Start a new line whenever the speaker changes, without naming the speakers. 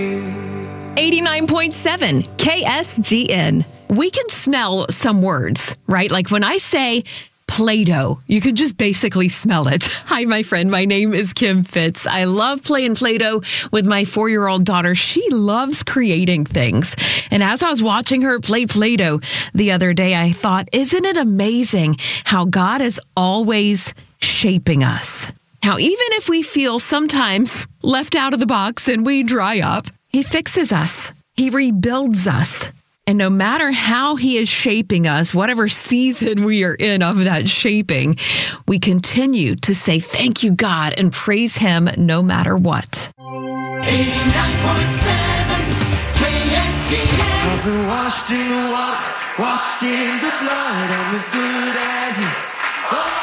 89.7 KSGN. We can smell some words, right? Like when I say Play-Doh, you can just basically smell it. Hi, my friend. My name is Kim Fitz. I love playing Play-Doh with my 4-year-old daughter. She loves creating things. And as I was watching her play Play-Doh the other day, I thought, isn't it amazing how God is always shaping us? How even if we feel sometimes left out of the box and we dry up, He fixes us. He rebuilds us. And no matter how He is shaping us, whatever season we are in of that shaping, we continue to say thank you, God, and praise Him no matter what.
89.7 KSGN. I've been washed in the water, washed in the blood. I'm as good as new.